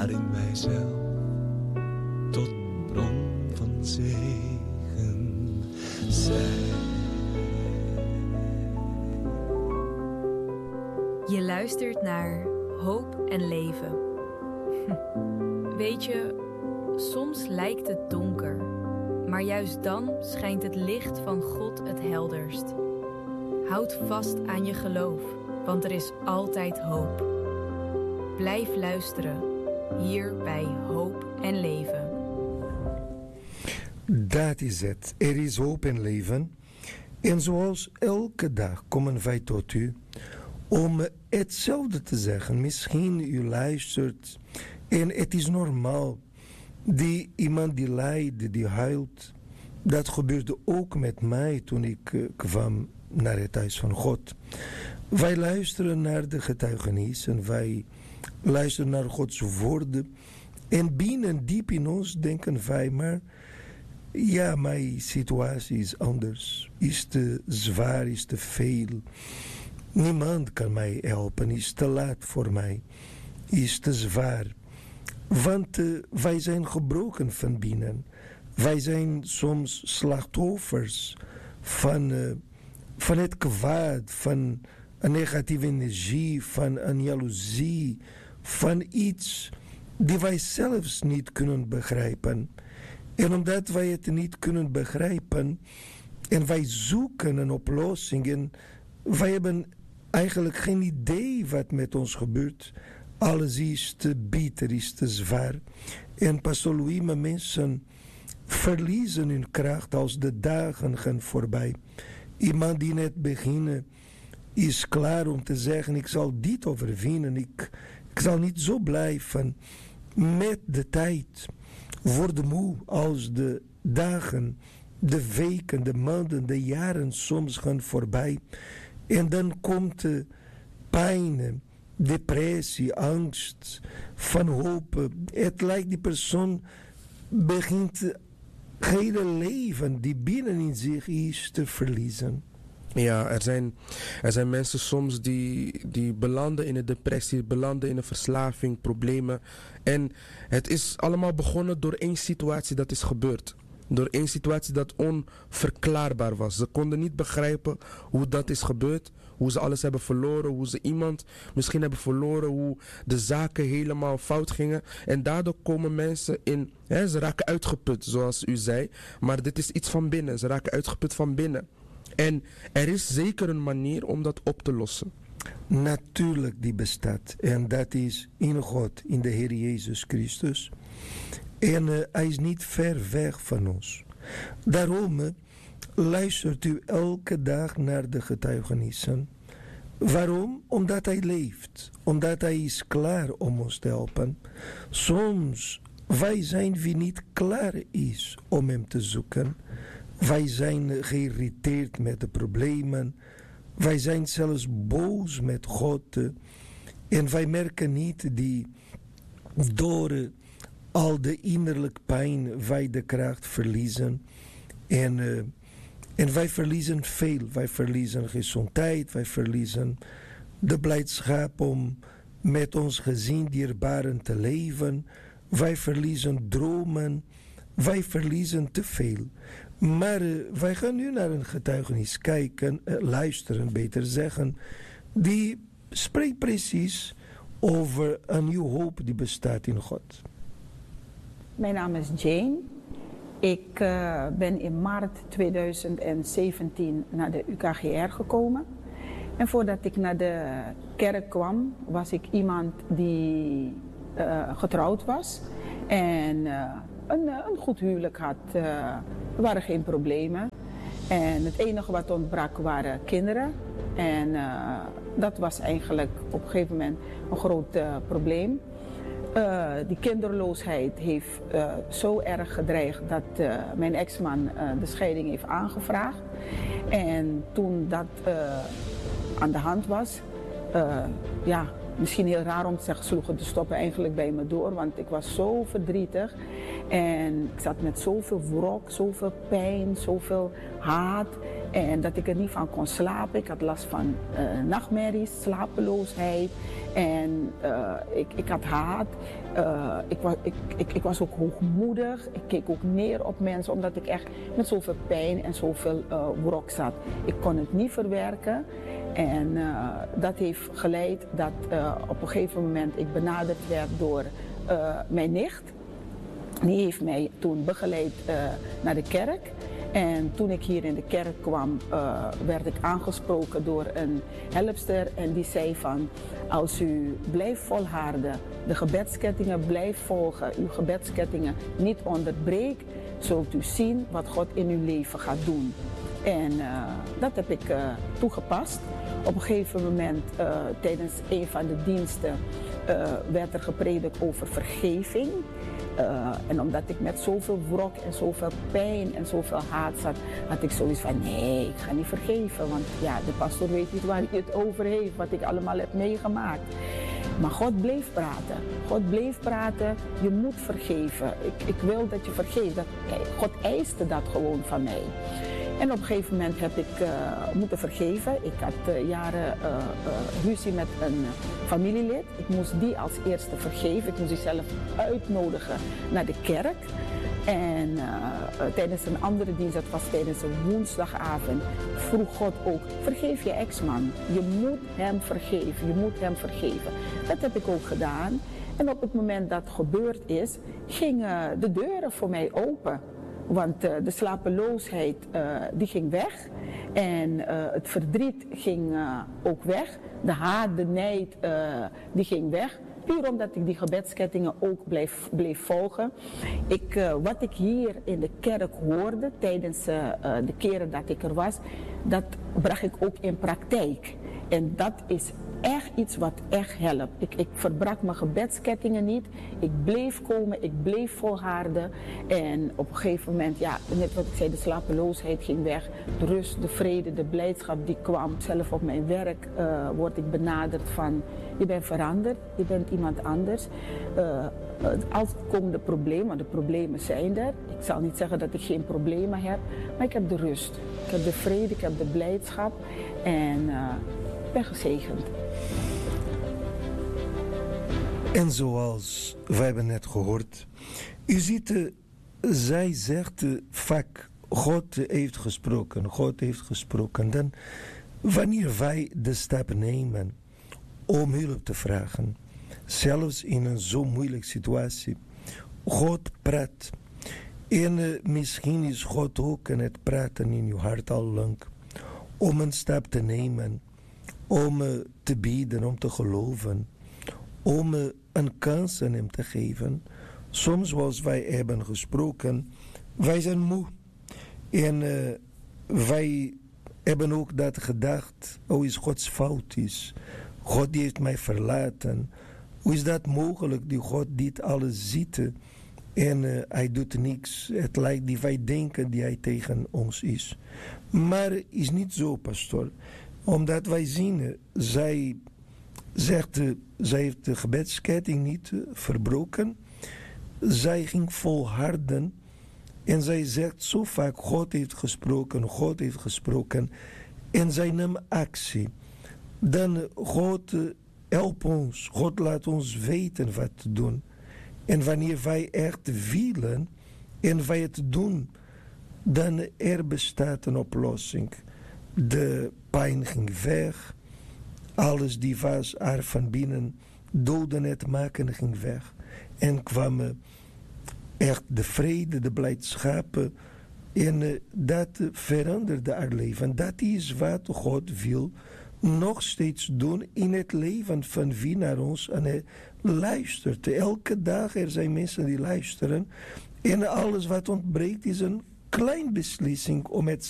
waarin wij zelf tot bron van zegen zijn. Je luistert naar Hoop en Leven. Weet je, soms lijkt het donker, maar juist dan schijnt het licht van God het helderst. Houd vast aan je geloof, want er is altijd hoop. Blijf luisteren, hier bij Hoop en Leven. Dat is het. Er is hoop en leven. En zoals elke dag komen wij tot u om hetzelfde te zeggen. Misschien u luistert en het is normaal. Iemand die lijdt, die huilt. Dat gebeurde ook met mij toen ik kwam naar het huis van God. Wij luisteren naar de getuigenissen. Wij luisteren naar Gods woorden. En binnen diep in ons denken wij, maar ja, mijn situatie is anders. Is te zwaar, is te veel. Niemand kan mij helpen, is te laat voor mij. Is te zwaar. Want wij zijn gebroken van binnen. Wij zijn soms slachtoffers van het kwaad, van een negatieve energie, van een jaloezie, van iets die wij zelfs niet kunnen begrijpen. En omdat wij het niet kunnen begrijpen en wij zoeken een oplossing en wij hebben eigenlijk geen idee wat met ons gebeurt. Alles is te bitter, is te zwaar. En Pastor Louis, maar mensen verliezen hun kracht als de dagen gaan voorbij. Iemand die net beginnen is klaar om te zeggen, ik zal dit overwinnen. Ik zal niet zo blijven. Met de tijd worden moe als de dagen, de weken, de maanden, de jaren soms gaan voorbij. En dan komt de pijn, depressie, angst, wanhoop. Het lijkt die persoon begint het hele leven die binnenin zich is te verliezen. Ja, er zijn mensen soms die belanden in een depressie, belanden in een verslaving, problemen. En het is allemaal begonnen door één situatie dat is gebeurd. Door één situatie dat onverklaarbaar was. Ze konden niet begrijpen hoe dat is gebeurd. Hoe ze alles hebben verloren. Hoe ze iemand misschien hebben verloren. Hoe de zaken helemaal fout gingen. En daardoor komen mensen in. Ze raken uitgeput zoals u zei. Maar dit is iets van binnen. Ze raken uitgeput van binnen. En er is zeker een manier om dat op te lossen. Natuurlijk die bestaat. En dat is in God. In de Heer Jezus Christus. En hij is niet ver weg van ons. Daarom luistert u elke dag naar de getuigenissen. Waarom? Omdat hij leeft. Omdat hij is klaar om ons te helpen. Soms wij zijn wie niet klaar is om hem te zoeken. Wij zijn geïrriteerd met de problemen. Wij zijn zelfs boos met God. En wij merken niet die door al de innerlijke pijn wij de kracht verliezen. En wij verliezen veel. Wij verliezen gezondheid. Wij verliezen de blijdschap om met ons gezin dierbaren te leven. Wij verliezen dromen. Wij verliezen te veel. Maar wij gaan nu naar een getuigenis kijken, luisteren beter zeggen. Die spreekt precies over een nieuwe hoop die bestaat in God. Mijn naam is Jane. Ik ben in maart 2017 naar de UKGR gekomen. En voordat ik naar de kerk kwam, was ik iemand die getrouwd was. En een goed huwelijk had. Er waren geen problemen. En het enige wat ontbrak waren kinderen. En dat was eigenlijk op een gegeven moment een groot probleem. Die kinderloosheid heeft zo erg gedreigd dat mijn ex-man de scheiding heeft aangevraagd. En toen dat aan de hand was, misschien heel raar om te zeggen, sloegen de stoppen eigenlijk bij me door. Want ik was zo verdrietig. En ik zat met zoveel wrok, zoveel pijn, zoveel haat. En dat ik er niet van kon slapen. Ik had last van nachtmerries, slapeloosheid. En ik had haat. Ik was ook hoogmoedig. Ik keek ook neer op mensen omdat ik echt met zoveel pijn en zoveel wrok zat. Ik kon het niet verwerken. En dat heeft geleid dat op een gegeven moment ik benaderd werd door mijn nicht. Die heeft mij toen begeleid naar de kerk. En toen ik hier in de kerk kwam, werd ik aangesproken door een helpster. En die zei van, als u blijft volharden, de gebedskettingen blijft volgen, uw gebedskettingen niet onderbreekt, zult u zien wat God in uw leven gaat doen. En dat heb ik toegepast. Op een gegeven moment tijdens een van de diensten werd er gepredikt over vergeving. En omdat ik met zoveel wrok en zoveel pijn en zoveel haat zat, had ik zoiets van nee, ik ga niet vergeven. Want ja, de pastoor weet niet waar hij het over heeft, wat ik allemaal heb meegemaakt. Maar God bleef praten. God bleef praten, je moet vergeven. Ik wil dat je vergeeft. God eiste dat gewoon van mij. En op een gegeven moment heb ik moeten vergeven. Ik had jaren ruzie met een familielid. Ik moest die als eerste vergeven. Ik moest die zelf uitnodigen naar de kerk. En tijdens een andere dienst, dat was tijdens een woensdagavond, vroeg God ook, vergeef je ex-man. Je moet hem vergeven, je moet hem vergeven. Dat heb ik ook gedaan. En op het moment dat gebeurd is, gingen de deuren voor mij open. Want de slapeloosheid die ging weg en het verdriet ging ook weg. De haat, de nijd die ging weg. Puur omdat ik die gebedskettingen ook bleef volgen. Wat ik hier in de kerk hoorde tijdens de keren dat ik er was, dat bracht ik ook in praktijk. En dat is echt iets wat echt helpt. Ik verbrak mijn gebedskettingen niet. Ik bleef komen, ik bleef volharden. En op een gegeven moment, ja, net wat ik zei, de slapeloosheid ging weg. De rust, de vrede, de blijdschap die kwam. Zelf op mijn werk word ik benaderd van, je bent veranderd, je bent iemand anders. Altijd komen de problemen, want de problemen zijn er. Ik zal niet zeggen dat ik geen problemen heb, maar ik heb de rust. Ik heb de vrede, ik heb de blijdschap en ik ben gezegend. En zoals wij hebben net gehoord, u ziet, zij zegt vaak, God heeft gesproken, God heeft gesproken. Dan wanneer wij de stap nemen om hulp te vragen, zelfs in een zo moeilijke situatie, God praat. En misschien is God ook aan het praten in uw hart al lang, om een stap te nemen, om te bidden, om te geloven, om een kans aan hem te geven. Soms, zoals wij hebben gesproken, wij zijn moe. En wij hebben ook dat gedacht, is Gods fout is. God die heeft mij verlaten. Hoe is dat mogelijk, die God dit alles ziet en hij doet niks. Het lijkt die wij denken die hij tegen ons is. Maar is niet zo, pastoor. Omdat wij zien, zij zegt, zij heeft de gebedsketting niet verbroken. Zij ging volharden. En zij zegt zo vaak, God heeft gesproken, God heeft gesproken. En zij nam actie. Dan God help ons, God laat ons weten wat te doen. En wanneer wij echt willen en wij het doen, dan er bestaat een oplossing. De pijn ging weg. Alles die was er van binnen doden het maken ging weg. En kwam echt de vrede, de blijdschap. En dat veranderde haar leven. Dat is wat God wil nog steeds doen in het leven van wie naar ons luistert. Elke dag er zijn mensen die luisteren. En alles wat ontbreekt is een klein beslissing om het